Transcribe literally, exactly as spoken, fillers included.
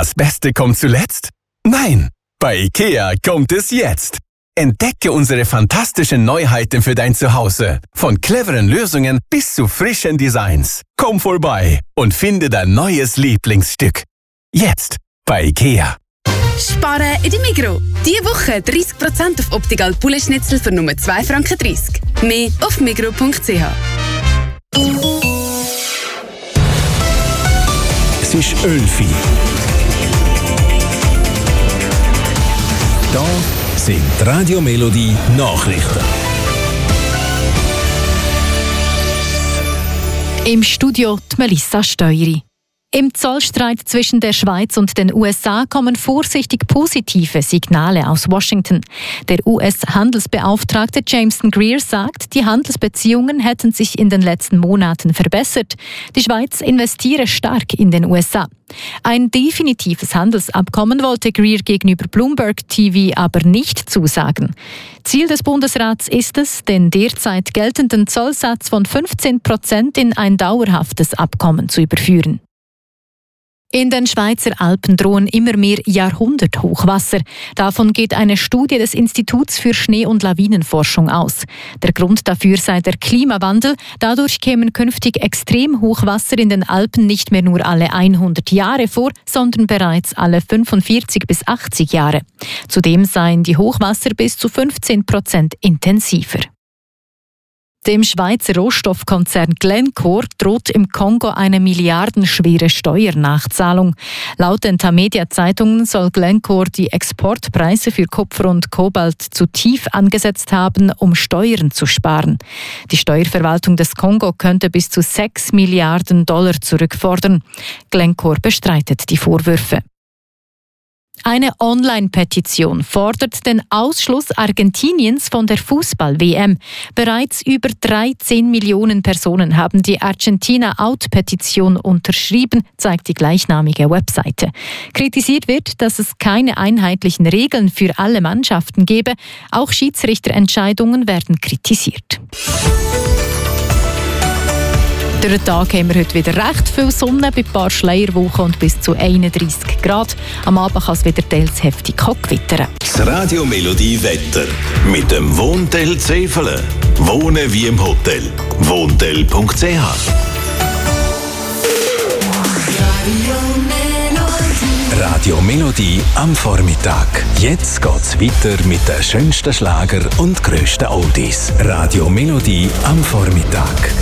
Das Beste kommt zuletzt? Nein, bei IKEA kommt es jetzt. Entdecke unsere fantastischen Neuheiten für dein Zuhause. Von cleveren Lösungen bis zu frischen Designs. Komm vorbei und finde dein neues Lieblingsstück. Jetzt bei IKEA. Sparen in die Migros. Diese Woche dreißig Prozent auf Optical Poulet-Schnitzel für nur zwei Franken dreißig. Mehr auf migros punkt c h. Es ist elf Uhr. Da sind Radio Melodie Nachrichten. Im Studio die Melissa Steueri. Im Zollstreit zwischen der Schweiz und den U S A kommen vorsichtig positive Signale aus Washington. Der U S-Handelsbeauftragte Jameson Greer sagt, die Handelsbeziehungen hätten sich in den letzten Monaten verbessert. Die Schweiz investiere stark in den U S A. Ein definitives Handelsabkommen wollte Greer gegenüber Bloomberg T V aber nicht zusagen. Ziel des Bundesrats ist es, den derzeit geltenden Zollsatz von fünfzehn Prozent in ein dauerhaftes Abkommen zu überführen. In den Schweizer Alpen drohen immer mehr Jahrhunderthochwasser. Davon geht eine Studie des Instituts für Schnee- und Lawinenforschung aus. Der Grund dafür sei der Klimawandel. Dadurch kämen künftig Extremhochwasser in den Alpen nicht mehr nur alle hundert Jahre vor, sondern bereits alle fünfundvierzig bis achtzig Jahre. Zudem seien die Hochwasser bis zu fünfzehn Prozent intensiver. Dem Schweizer Rohstoffkonzern Glencore droht im Kongo eine milliardenschwere Steuernachzahlung. Laut den Tamedia-Zeitungen soll Glencore die Exportpreise für Kupfer und Kobalt zu tief angesetzt haben, um Steuern zu sparen. Die Steuerverwaltung des Kongo könnte bis zu sechs Milliarden Dollar zurückfordern. Glencore bestreitet die Vorwürfe. Eine Online-Petition fordert den Ausschluss Argentiniens von der Fußball-W M. Bereits über dreizehn Millionen Personen haben die Argentina-Out-Petition unterschrieben, zeigt die gleichnamige Webseite. Kritisiert wird, dass es keine einheitlichen Regeln für alle Mannschaften gebe. Auch Schiedsrichterentscheidungen werden kritisiert. Durch den Tag haben wir heute wieder recht viel Sonne, bei ein paar Schleierwochen und bis zu einunddreissig Grad. Am Abend kann es wieder teils heftig gewittern. Das Radio Melodie Wetter mit dem Wohntel Zefele. Wohnen wie im Hotel. Wohntel punkt c h. Radio Melodie am Vormittag. Jetzt geht's weiter mit den schönsten Schlager und grössten Oldies. Radio Melodie am Vormittag.